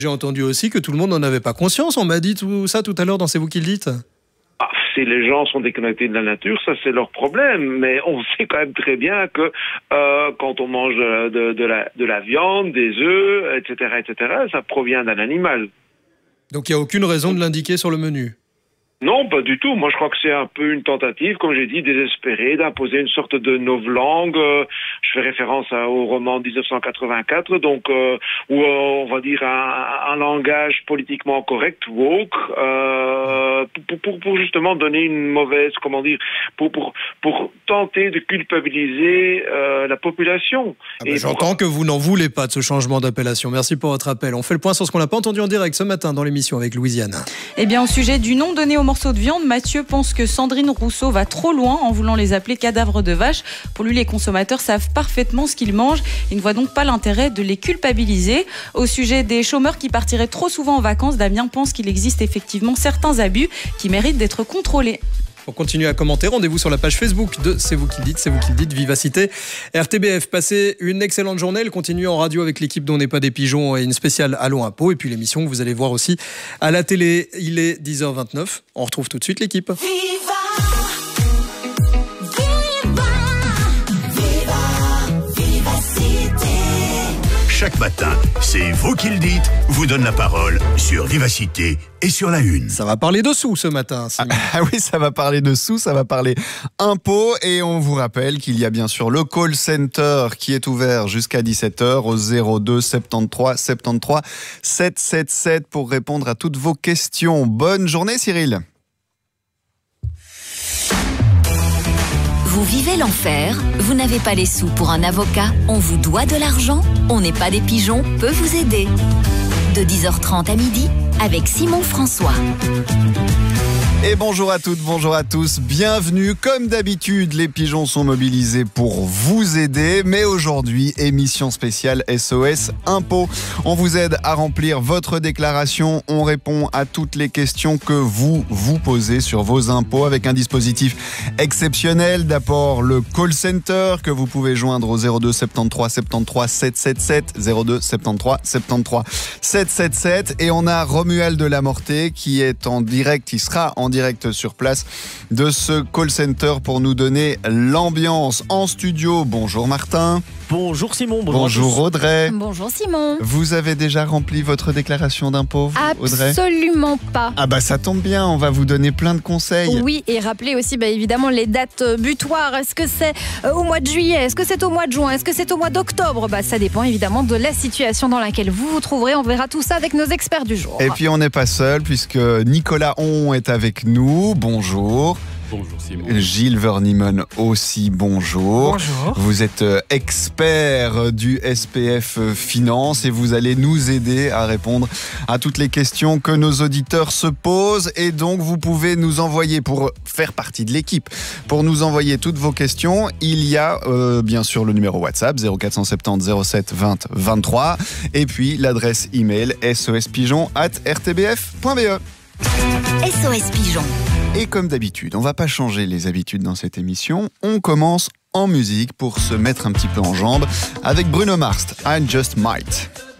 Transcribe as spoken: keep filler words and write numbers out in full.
J'ai entendu aussi que tout le monde n'en avait pas conscience. On m'a dit tout ça tout à l'heure dans C'est vous qui le dites. Ah, si les gens sont déconnectés de la nature, ça c'est leur problème. Mais on sait quand même très bien que euh, quand on mange de, de, la, de la viande, des œufs, et cetera, et cetera, ça provient d'un animal. Donc il n'y a aucune raison de l'indiquer sur le menu? Non, pas du tout. Moi, je crois que c'est un peu une tentative, comme j'ai dit, désespérée, d'imposer une sorte de novlangue. Euh, je fais référence à, au roman dix-neuf cent quatre-vingt-quatre, donc euh, où euh, on va dire un, un langage politiquement correct, woke, euh, pour, pour, pour justement donner une mauvaise, comment dire, pour pour pour tenter de culpabiliser euh, la population. Ah bah, j'entends pour... que vous n'en voulez pas de ce changement d'appellation. Merci pour votre appel. On fait le point sur ce qu'on n'a pas entendu en direct ce matin dans l'émission avec Louisiane. Eh bien, au sujet du nom donné au morceau de viande, Mathieu pense que Sandrine Rousseau va trop loin en voulant les appeler cadavres de vache. Pour lui, les consommateurs savent parfaitement ce qu'ils mangent. Il ne voit donc pas l'intérêt de les culpabiliser. Au sujet des chômeurs qui partiraient trop souvent en vacances, Damien pense qu'il existe effectivement certains abus qui méritent d'être contrôlés. Pour continuer à commenter, rendez-vous sur la page Facebook de C'est vous qui le dites, c'est vous qui le dites, Vivacité R T B F. Passez une excellente journée. Continuez en radio avec l'équipe dont n'est pas des pigeons et une spéciale Allons Impôt. Et puis l'émission que vous allez voir aussi à la télé. Il est dix heures vingt-neuf. On retrouve tout de suite l'équipe. Viva, viva, viva, Vivacité. Chaque matin, c'est vous qui le dites, vous donne la parole sur Vivacité et sur la une. Ça va parler de sous ce matin. Ah, ah oui, ça va parler de sous, ça va parler impôts. Et on vous rappelle qu'il y a bien sûr le call center qui est ouvert jusqu'à dix-sept heures au zéro deux soixante-treize soixante-treize sept cent soixante-dix-sept pour répondre à toutes vos questions. Bonne journée Cyril. Vous vivez l'enfer? Vous n'avez pas les sous pour un avocat? On vous doit de l'argent? On n'est pas des pigeons peut vous aider. De dix heures trente à midi avec Simon François. Et bonjour à toutes, bonjour à tous, bienvenue. Comme d'habitude, les pigeons sont mobilisés pour vous aider, mais aujourd'hui, émission spéciale S O S Impôts. On vous aide à remplir votre déclaration, on répond à toutes les questions que vous vous posez sur vos impôts avec un dispositif exceptionnel. D'abord, le call center que vous pouvez joindre au zéro deux soixante-treize soixante-treize sept cent soixante-dix-sept, zéro deux soixante-treize soixante-treize sept cent soixante-dix-sept. Et on a Romuald de la Mortée qui est en direct, qui sera en direct sur place de ce call center pour nous donner l'ambiance en studio. Bonjour Martin. Bonjour Simon. Bonjour, bonjour Audrey. Bonjour Simon. Vous avez déjà rempli votre déclaration d'impôt, Audrey? Absolument pas. Ah bah ça tombe bien, on va vous donner plein de conseils. Oui, et rappelez aussi bah, évidemment les dates butoirs. Est-ce que c'est euh, au mois de juillet? Est-ce que c'est au mois de juin? Est-ce que c'est au mois d'octobre? Bah ça dépend évidemment de la situation dans laquelle vous vous trouverez. On verra tout ça avec nos experts du jour. Et puis on n'est pas seul puisque Nicolas On est avec nous. Bonjour. Bonjour Simon. Gilles Verniemen aussi, bonjour. Bonjour. Vous êtes expert du S P F Finance et vous allez nous aider à répondre à toutes les questions que nos auditeurs se posent. Et donc, vous pouvez nous envoyer, pour faire partie de l'équipe, pour nous envoyer toutes vos questions, il y a euh, bien sûr le numéro WhatsApp zéro quatre cent soixante-dix zéro sept vingt vingt-trois et puis l'adresse email sospigeon arobase r t b f point b e. S O S Pigeon. Et comme d'habitude, on va pas changer les habitudes dans cette émission. On commence en musique pour se mettre un petit peu en jambes avec Bruno Mars, I Just Might.